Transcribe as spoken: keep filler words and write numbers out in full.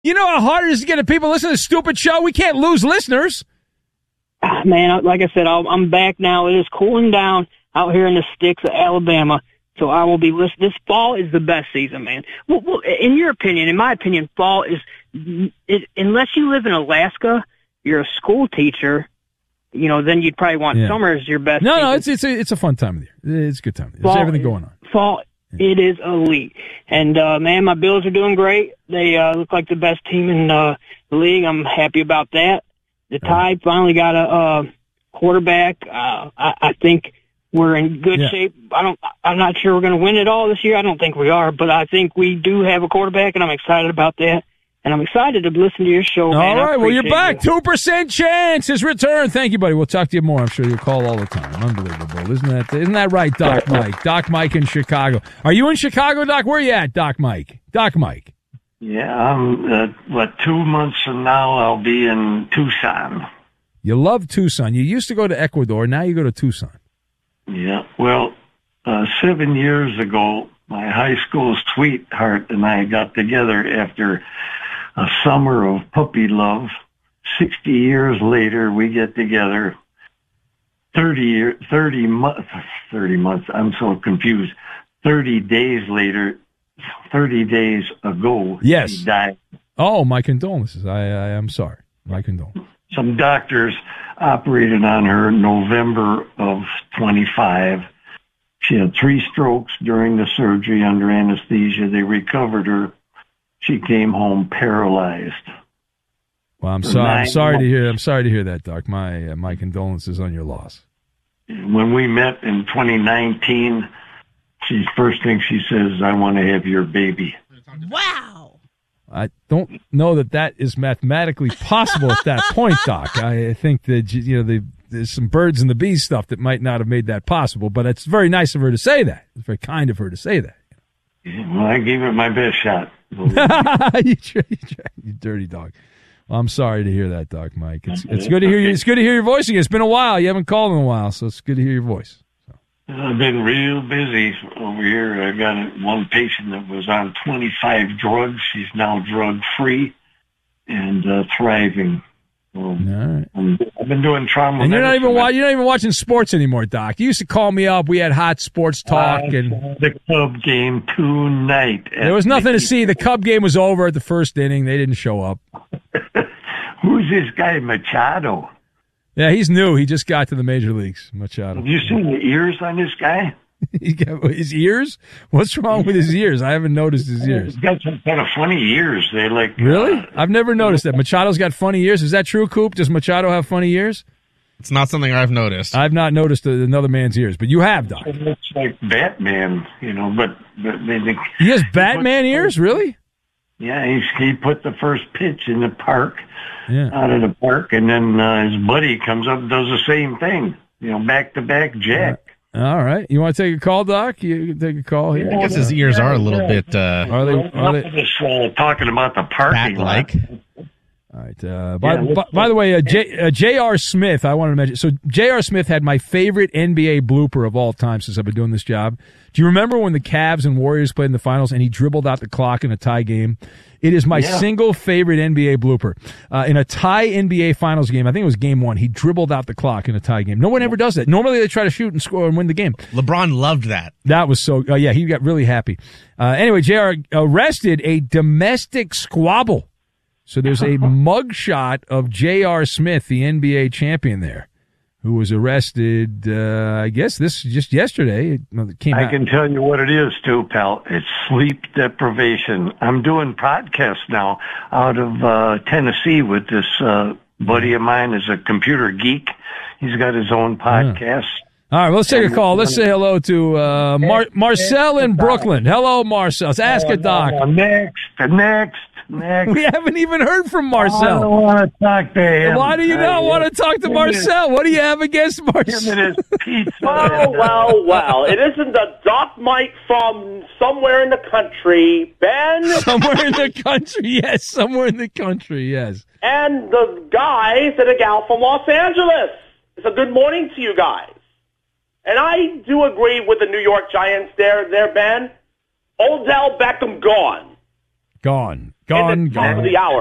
You know how hard it is to get the people listening to this stupid show? We can't lose listeners. Ah, man, like I said, I'll, I'm back now. It is cooling down out here in the sticks of Alabama, so I will be listening. This fall is the best season, man. Well, well, in your opinion, in my opinion, fall is, it, unless you live in Alaska, you're a school teacher, you know, then you'd probably want Yeah. summer as your best No, season. no, it's it's a, it's a fun time of the year. It's a good time of the year. There's Fall- everything going on. Fall, it is elite. And, uh, man, my Bills are doing great. They uh, look like the best team in uh, the league. I'm happy about that. The Tide finally got a uh, quarterback. Uh, I, I think we're in good Yeah. shape. I don't. I'm not sure we're going to win it all this year. I don't think we are, but I think we do have a quarterback, and I'm excited about that. And I'm excited to listen to your show, man. All I right, well, you're appreciate back. you. two percent chance is returned. Thank you, buddy. We'll talk to you more. I'm sure you'll call all the time. Unbelievable. Isn't that isn't that right, Doc Mike? Doc Mike in Chicago. Are you in Chicago, Doc? Where are you at, Doc Mike? Doc Mike. Yeah, I'm, uh, what, two months from now I'll be in Tucson. You love Tucson. You used to go to Ecuador. Now you go to Tucson. Yeah, well, uh, seven years ago, my high school sweetheart and I got together after a summer of puppy love. Sixty years later, we get together. Thirty year, thirty months, thirty months. I'm so confused. Thirty days later, thirty days ago, Yes. she died. Oh, my condolences. I, I am sorry. My condolences. Some doctors operated on her in November of twenty-five. She had three strokes during the surgery under anesthesia. They recovered her. She came home paralyzed. Well, I'm For sorry. I'm nine sorry to months. hear. I'm sorry to hear that, Doc. My uh, my condolences on your loss. When we met in twenty nineteen, she first thing she says, "I want to have your baby." Wow. I don't know that that is mathematically possible at that point, Doc. I think that you know the, there's some birds and the bees stuff that might not have made that possible. But it's very nice of her to say that. It's very kind of her to say that. Well, I gave it my best shot. you, try, you, try, you dirty dog. Well, I'm sorry to hear that, Doc Mike. It's it's good to hear you. It's good to hear your voice again. It's been a while. You haven't called in a while, so it's good to hear your voice. I've been real busy over here. I got one patient that was on twenty-five drugs. She's now drug-free and uh, thriving. Um, All right. I'm, I've been doing trauma And you're not medicine. even wa- you're not even watching sports anymore, Doc. You used to call me up. We had hot sports talk, I and saw the Cub game tonight. there was nothing to see. The Cub game was over at the first inning. They didn't show up. Who's this guy, Machado? Yeah, he's new. He just got to the major leagues, Machado. Have you seen the ears on this guy? He got- his ears? What's wrong with his ears? I haven't noticed his ears. He's got some kind of funny ears. They like Really? Uh, I've never noticed that. Machado's got funny ears. Is that true, Coop? Does Machado have funny ears? It's not something I've noticed. I've not noticed another man's ears, but you have, Doc. it looks like Batman, you know. But, but they think He has Batman ears? Really? yeah, he's, he put the first pitch in the park, Yeah. out of the park, and then uh, his buddy comes up and does the same thing. You know, back to back jack. All right. You want to take a call, Doc? You can take a call here. I guess his ears are a little bit uh, Are they? Are they? Just uh, talking about the parking lot. bat-like. All right. Uh, by, Yeah, by, by the way, uh, J, uh, J R. Smith, I wanted to mention. So J R. Smith had my favorite N B A blooper of all time since I've been doing this job. Do you remember when the Cavs and Warriors played in the finals and he dribbled out the clock in a tie game? It is my Yeah. single favorite N B A blooper. Uh, in a tie N B A finals game, I think it was game one, he dribbled out the clock in a tie game. No one ever does that. Normally they try to shoot and score and win the game. LeBron loved that. That was so, uh, yeah, he got really happy. Uh, anyway, J R arrested a domestic squabble. So there's a mugshot of J R. Smith, the N B A champion there, who was arrested, uh, I guess this just yesterday. It, well, it came I out. can tell you what it is, too, pal. It's sleep deprivation. I'm doing podcasts now out of uh, Tennessee with this uh, buddy of mine is a computer geek. He's got his own podcast. All right, well, let's take a call. Let's say hello to uh, Mar- Marcel in Brooklyn. Hello, Marcel. Let's ask a doc. Uh, next, next, next. We haven't even heard from I Marcel. don't want to talk to him. Why do you not Hey, want to talk to him Marcel? What do you have against and his- Marcel? Him and his pizza. Well, well, well. It isn't the Doc Mike from somewhere in the country, Ben, Somewhere in the country, yes. Somewhere in the country, yes. and the guys and a gal from Los Angeles. It's a good morning to you guys. And I do agree with the New York Giants there, there, Ben. Odell Beckham gone. Gone. Gone, and the top gone. of the hour.